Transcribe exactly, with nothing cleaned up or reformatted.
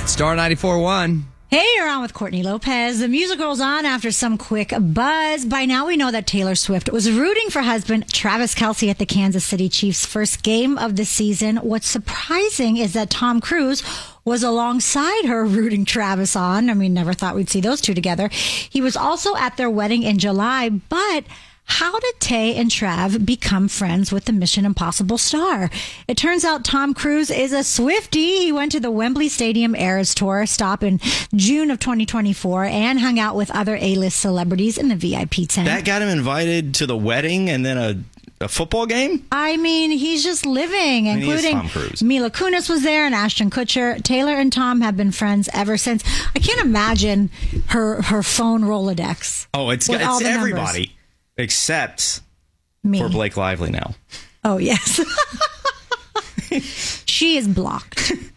Star ninety-four point one. Hey, you're on with Courtney Lopez. The music rolls on after some quick buzz. By now we know that Taylor Swift was rooting for husband Travis Kelce at the Kansas City Chiefs' first game of the season. What's surprising is that Tom Cruise was alongside her rooting Travis on. I mean, never thought we'd see those two together. He was also at their wedding in July, but how did Tay and Trav become friends with the Mission Impossible star? It turns out Tom Cruise is a Swiftie. He went to the Wembley Stadium Eras Tour stop in June of twenty twenty-four and hung out with other A-list celebrities in the V I P tent. That got him invited to the wedding and then a A football game? I mean, he's just living, I mean, including Tom Cruise. Mila Kunis was there and Ashton Kutcher. Taylor and Tom have been friends ever since. I can't imagine her her phone Rolodex. Oh, it's, with all it's the everybody numbers. Except Me. for Blake Lively now. Oh, yes. She is blocked.